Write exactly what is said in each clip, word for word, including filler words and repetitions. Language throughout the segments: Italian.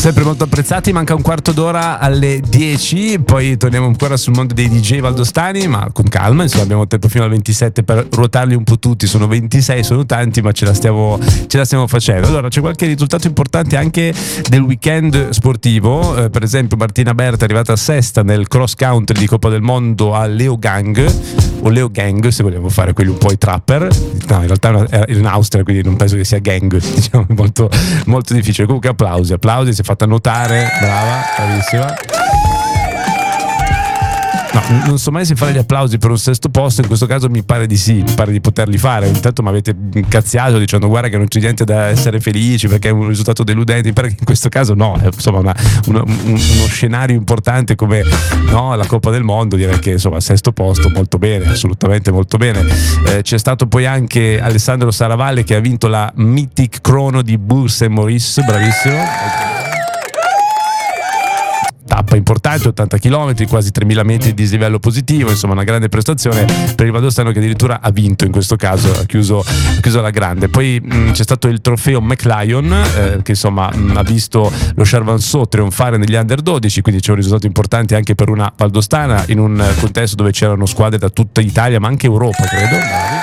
sempre molto apprezzati. Manca un quarto d'ora alle dieci, poi torniamo ancora sul mondo dei D J valdostani, ma con calma, insomma abbiamo tempo fino al ventisette per ruotarli un po' tutti. Sono ventisei, sono tanti, ma ce la stiamo, ce la stiamo facendo. Allora c'è qualche risultato importante anche del weekend sportivo, eh, per esempio Martina Berta è arrivata a sesta nel cross country di Coppa del Mondo a Leogang, o Leogang se vogliamo fare quelli un po' i trapper. No, in realtà è in Austria, quindi non penso che sia gang, diciamo, molto, molto difficile. Comunque applausi, applausi, si è fatta notare, brava, bravissima. No, non so mai se fare gli applausi per un sesto posto, in questo caso mi pare di sì, mi pare di poterli fare. Intanto mi avete incazziato dicendo guarda che non c'è niente da essere felici perché è un risultato deludente, mi pare che in questo caso no, è insomma una, una, un, uno scenario importante come no, la Coppa del Mondo, direi che insomma sesto posto molto bene, assolutamente molto bene. Eh, c'è stato poi anche Alessandro Saravalle che ha vinto la Mythic Chrono di Bourse et Maurice, bravissimo. Tappa importante, ottanta chilometri, quasi tremila metri di dislivello positivo, insomma una grande prestazione per il valdostano che addirittura ha vinto in questo caso, ha chiuso, ha chiuso alla grande. Poi mh, c'è stato il trofeo McLion eh, che insomma mh, ha visto lo Charvanceau trionfare negli under dodici, quindi c'è un risultato importante anche per una valdostana in un contesto dove c'erano squadre da tutta Italia ma anche Europa, credo.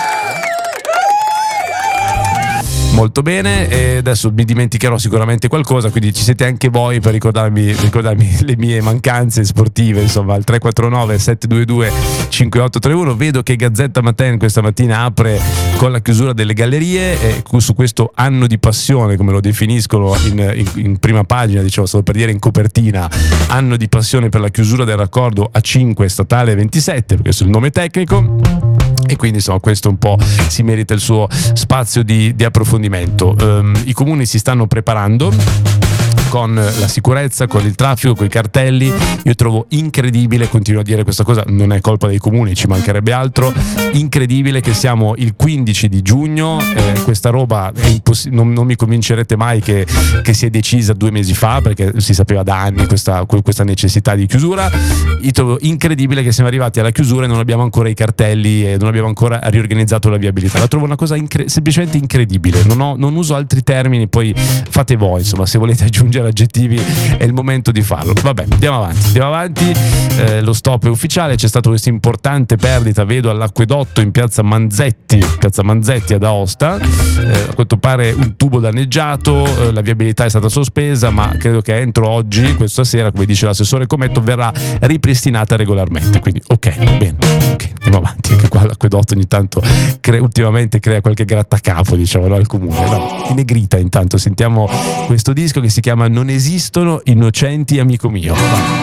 Molto bene, e adesso mi dimenticherò sicuramente qualcosa, quindi ci siete anche voi per ricordarmi, ricordarmi le mie mancanze sportive, insomma al tre quattro nove sette due due cinque otto tre uno. Vedo che Gazzetta Matin questa mattina apre con la chiusura delle gallerie e su questo anno di passione, come lo definiscono in, in, in prima pagina, diciamo, stavo per dire in copertina, anno di passione per la chiusura del raccordo A cinque statale ventisette, perché questo è il nome tecnico. E quindi insomma questo un po' si merita il suo spazio di, di approfondimento. Um, i comuni si stanno preparando con la sicurezza, con il traffico, con i cartelli. Io trovo incredibile, continuo a dire questa cosa, non è colpa dei comuni, ci mancherebbe altro, incredibile che siamo il quindici di giugno, eh, questa roba è imposs- non, non mi convincerete mai che, che si è decisa due mesi fa, perché si sapeva da anni questa, questa necessità di chiusura. Io trovo incredibile che siamo arrivati alla chiusura e non abbiamo ancora i cartelli e non abbiamo ancora riorganizzato la viabilità. La trovo una cosa incre- semplicemente incredibile, non, ho, non uso altri termini, poi fate voi, insomma, se volete aggiungere aggettivi è il momento di farlo. Vabbè, andiamo avanti, andiamo avanti. Eh, lo stop è ufficiale, c'è stata questa importante perdita, vedo all'acquedotto in piazza Manzetti, piazza Manzetti ad Aosta, eh, a quanto pare un tubo danneggiato, eh, la viabilità è stata sospesa, ma credo che entro oggi, questa sera, come dice l'assessore Cometto, verrà ripristinata regolarmente, quindi ok, bene, ok, andiamo avanti, anche qua l'acquedotto ogni tanto crea, ultimamente crea qualche grattacapo, diciamo, no, al comune. No, in negrita intanto sentiamo questo disco che si chiama Non esistono innocenti, amico mio.